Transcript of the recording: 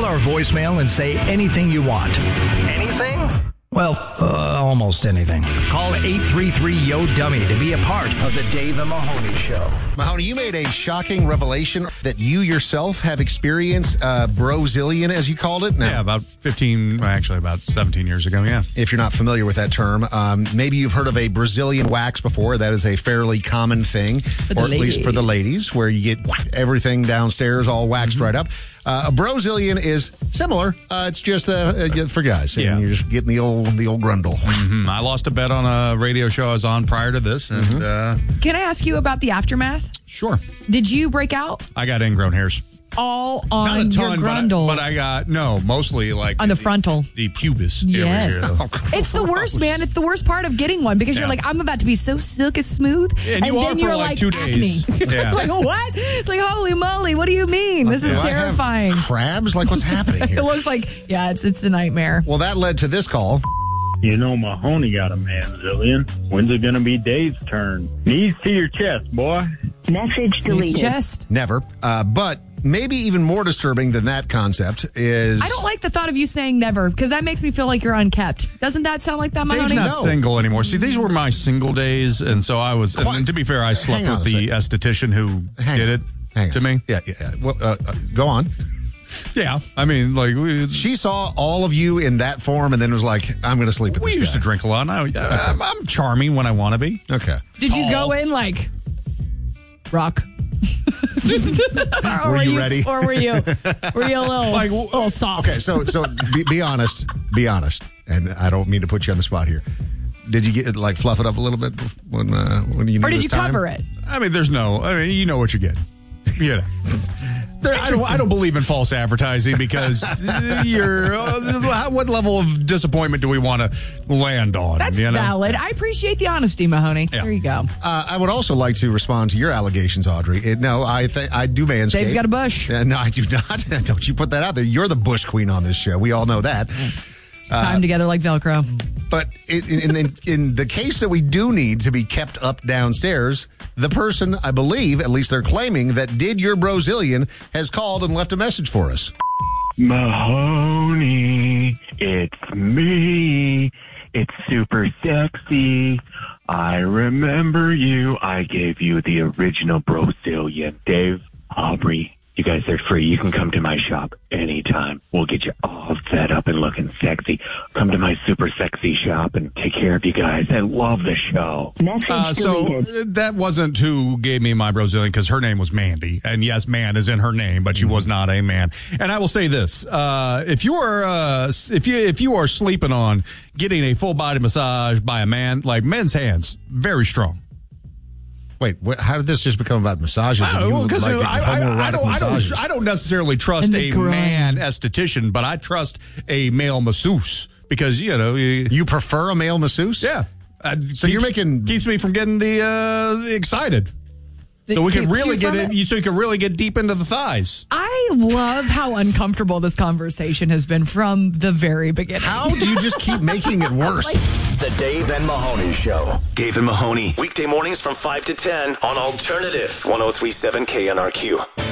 our voicemail and say anything you want. Anything? Well, almost anything. Call 833-YO-DUMMY to be a part of the Dave and Mahoney Show. Mahoney, you made a shocking revelation that you yourself have experienced Brozillion, as you called it. Now, about 17 years ago, yeah. If you're not familiar with that term, maybe you've heard of a Brazilian wax before. That is a fairly common thing, or at least for the ladies, where you get everything downstairs all waxed right up. A Brozillion is similar. It's just for guys. Yeah. And you're just getting the old grundle. I lost a bet on a radio show I was on prior to this. And, Can I ask you about the aftermath? Sure. Did you break out? I got ingrown hairs. All on Not a ton, your grundle. but I got, mostly like on the frontal. The pubis. Yes. Area. It's the worst, man. It's the worst part of getting one because you're like, I'm about to be so silky smooth. And you are then for you're like 2 days. Yeah. Like, what? It's like, holy moly, what do you mean? This is terrifying. I have crabs? Like, what's happening here? It looks like, it's a nightmare. Well, that led to this call. You know Mahoney got a manzillion. When's it going to be Dave's turn? Knees to your chest, boy. Message deleted. Chest. Never. But maybe even more disturbing than that concept is... I don't like the thought of you saying never because that makes me feel like you're unkept. Doesn't that sound like that, Mahoney? Dave's not single anymore. See, these were my single days, and so I was... And to be fair, I slept with the esthetician who did it to me. Yeah. Well, go on. Yeah, I mean, like... She saw all of you in that form and then was like, I'm going to sleep with this guy. We used to drink a lot. I'm charming when I want to be. Okay. Did you go in like... Rock? Were you ready? Or were you a little soft? Okay, so be honest. Be honest. And I don't mean to put you on the spot here. Did you get fluff it up a little bit when you knew or did it was you time? Cover it? I mean, you know what you get. Yeah. I don't believe in false advertising because what level of disappointment do we want to land on? That's valid. I appreciate the honesty, Mahoney. Yeah. There you go. I would also like to respond to your allegations, Audrey. I do manscape. Dave's got a bush. No, I do not. Don't you put that out there. You're the bush queen on this show. We all know that. Time together like Velcro. But in the case that we do need to be kept up downstairs, the person, I believe, at least they're claiming, that did your Brozillion has called and left a message for us. Mahoney, it's me. It's super sexy. I remember you. I gave you the original Brozillion. Dave, Aubrey, you guys are free. You can come to my shop anytime. We'll get you all set up and looking sexy. Come to my super sexy shop and take care of you guys. I love the show. So that wasn't who gave me my Brozillion because her name was Mandy. And yes, man is in her name, but she was not a man. And I will say this. If you are sleeping on getting a full body massage by a man, like men's hands, very strong. Wait, how did this just become about massages? I don't necessarily trust a man esthetician, but I trust a male masseuse because, you prefer a male masseuse? Yeah. So keeps me from getting excited. So we can really get in. So you can really get deep into the thighs. I love how uncomfortable this conversation has been from the very beginning. How do you just keep making it worse? The Dave and Mahoney Show. Dave and Mahoney, weekday mornings from 5 to 10 on Alternative 103.7 KNRQ.